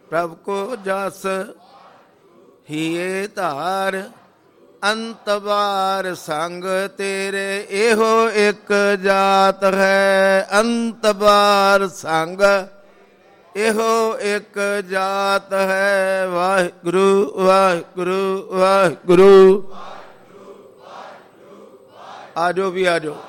ਪ੍ਰਭ ਕੋ ਜਸ ਹੀਏ ਧਾਰ, ਅੰਤ ਬਾਰ ਸੰਗ ਤੇਰੇ ਇਹੋ ਇੱਕ ਜਾਤ ਹੈ। ਅੰਤ ਬਾਰ ਸੰਗ ਇਹੋ ਇੱਕ ਜਾਤ ਹੈ। ਵਾਹਿਗੁਰੂ ਵਾਹਿਗੁਰੂ ਵਾਹਿਗੁਰੂ। ਆਜੋ ਵੀ ਆਜੋ।